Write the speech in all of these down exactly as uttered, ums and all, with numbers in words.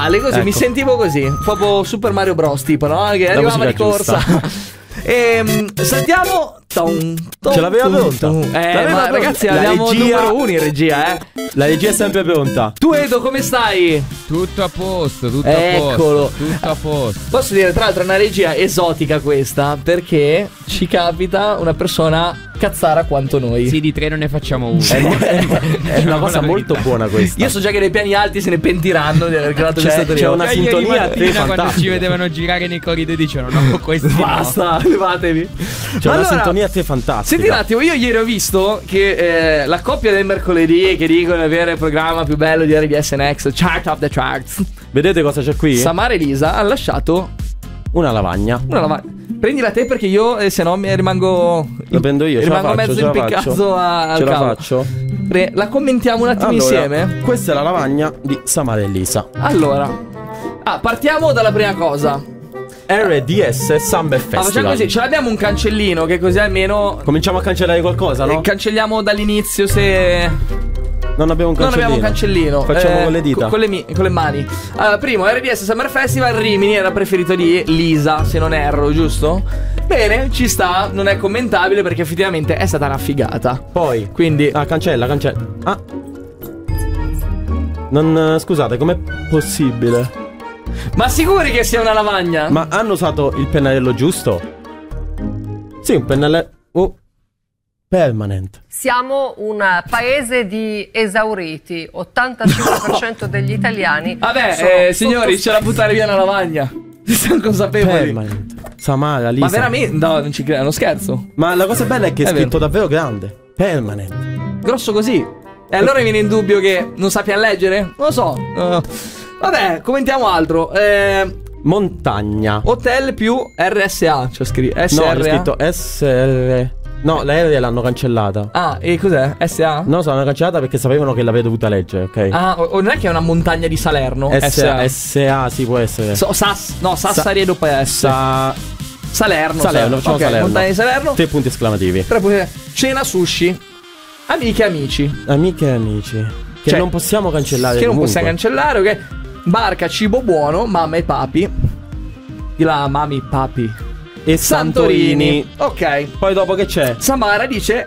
uguale così, ecco. Mi sentivo così, proprio Super Mario Bros tipo, no? Che arrivava di corsa. E saltiamo. Tom, tom, Ce l'aveva pronta. Eh, L'aveva ma pronta. ragazzi, La abbiamo regia, numero uno in regia, eh. La regia è sempre pronta. Tu, Edo, come stai? Tutto a posto, tutto Eccolo. a posto. Tutto a posto. Posso dire, tra l'altro, è una regia esotica questa, perché ci capita una persona cazzara quanto noi. Sì, di tre non ne facciamo uno. È, è, è una cosa molto buona questa. Io so già che nei piani alti se ne pentiranno di aver creato C'è, questo c'è una Eh, sintonia a te quando fantastica. ci vedevano girare nei corridoi dicevano no, questo Basta, levatevi. C'è Ma una allora, sintonia a te fantastica. senti un attimo, io ieri ho visto che eh, la coppia del mercoledì che dicono di avere il programma più bello di R D S Next, Chart of the Charts, Vedete cosa c'è qui? Samara e Lisa hanno lasciato Una lavagna. una lavagna. Prendila te perché io eh, se no mi rimango. La prendo io, ce la Rimango faccio, mezzo ce la impiccato faccio. a- al Ce la cavo. faccio. Pre- La commentiamo un attimo Allora, insieme. questa è la lavagna di Samara e Lisa. Allora, ah, partiamo dalla prima cosa. R D S Summer Ah, facciamo Festival. così, ce l'abbiamo un cancellino che così almeno Cominciamo a cancellare qualcosa, no? eh, cancelliamo dall'inizio se Non abbiamo un non cancellino. abbiamo un cancellino. Facciamo Eh, con le dita. co- Con le, mi- con le mani. Allora, primo, R D S Summer Festival, Rimini era preferito di Lisa, se non erro, giusto? Bene, ci sta, non è commentabile perché effettivamente è stata una figata. Poi Quindi Ah, cancella, cancella. Ah. Non, scusate, com'è possibile? ma sicuri che sia una lavagna? Ma hanno usato il pennarello giusto? Sì, un pennarello. Oh. Permanent. Siamo un paese di esauriti, ottantacinque per cento degli italiani. Vabbè, sono eh, signori, sotto- c'è da buttare via una lavagna. Siamo consapevoli. Permanent. Samara, Lisa. Ma veramente? No, non ci credo, è uno scherzo. Ma la cosa bella è che è, È scritto davvero grande. Permanent. Grosso così. E allora mi viene in dubbio che non sappia leggere? Non lo so. Uh, vabbè, commentiamo altro. Eh, Montagna. hotel più R S A. C'è scritto S No, R A. è scritto S R. No, la R l'hanno cancellata. Ah, e cos'è? S A? No, l'hanno cancellata perché sapevano che l'avrei dovuta leggere, ok? Ah, o, o non è che è una montagna di Salerno? S A, S A sì, può essere. So, Sass, no, Sassari e doppia S. Sa... Salerno. Salerno, facciamo Ok, Salerno. montagna di Salerno. Tre punti esclamativi. Tre punti. Cena sushi. Amiche e amici. Amiche e amici. Che Cioè, non possiamo cancellare. Che non comunque. possiamo cancellare, ok? Barca, cibo buono, mamma e papi. Di là, mami, papi. E Santorini. Ok. Poi dopo che c'è? Samara dice,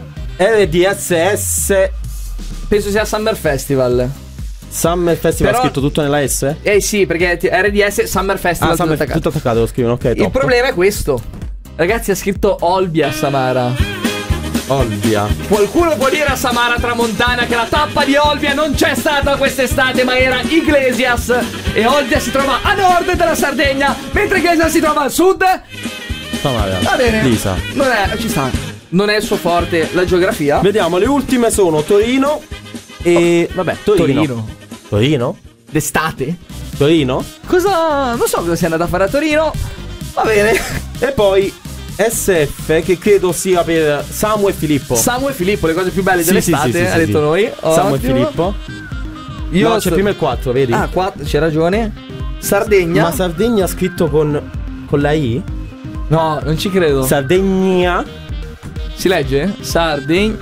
R D S S penso sia Summer Festival. Summer Festival. Però- Ha scritto tutto nella S? Eh sì, perché ti- R D S Summer Festival. Ah, Summer, tutto attaccato. tutto attaccato, lo scrivono, ok, Il top. problema è questo. Ragazzi, ha scritto Olbia Samara. Olbia. Qualcuno può dire a Samara Tramontana che la tappa di Olbia non c'è stata quest'estate, ma era Iglesias. E Olbia si trova a nord della Sardegna, mentre Iglesias si trova al sud. Samara. Va bene. Lisa. Non è, ci sta. Non è il suo forte la geografia. Vediamo, le ultime sono Torino e... Vabbè, Torino. Torino. Torino? D'estate? Torino? Cosa? Non so cosa sia andato a fare a Torino. Va bene. E poi S F, che credo sia per Samu e Filippo. Samu e Filippo, le cose più belle Sì, dell'estate, sì, sì, sì, ha sì, detto sì. noi. Samu e Ottimo. Filippo. Io No, c'è sto- prima il quattro, vedi? Ah, quattro, c'è ragione. Sardegna. Ma Sardegna scritto con, con la I? No, non ci credo. Sardegna. Si legge? Sardegna.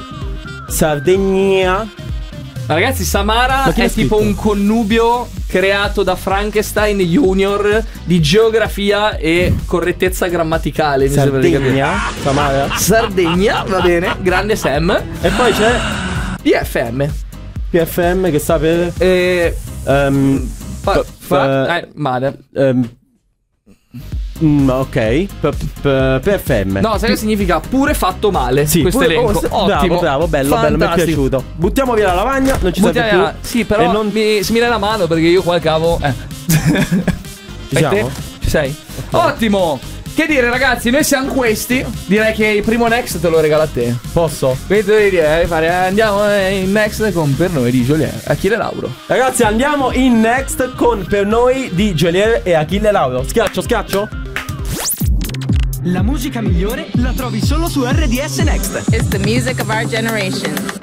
Sardegna. Ma ragazzi, Samara Ma chi è l'ha tipo scritto? un connubio creato da Frankenstein Junior di geografia e correttezza grammaticale. Mi sembra di capire. Sardegna. Samara. Sardegna, va bene. Grande Sam. E poi c'è P F M. P F M che sta per... E. ehm, Fa, p- fa, f- eh, male. ehm, mm, ok. P- p- P F M. No, sai che significa pure fatto male? Sì, questo pure- elenco. oh, s- Ottimo. bravo, bravo, bello, bello, mi è Fantastico. piaciuto. Buttiamo via la lavagna, non ci serve Buttiamo più. via- Sì, però E non... mi, se mi dai la mano perché io qua al cavo. Eh. Ci E te? siamo? Ci sei? Ottimo! Che dire, ragazzi, noi siamo questi. Direi che il primo next te lo regalo a te. Posso? Quindi tu devi dire, eh, fare, eh, andiamo eh, in next con per noi di Joliet, Achille Lauro. Ragazzi, andiamo in next con per noi di Joliet e Achille Lauro. Schiaccio, schiaccio. La musica migliore la trovi solo su R D S Next. It's the music of our generation.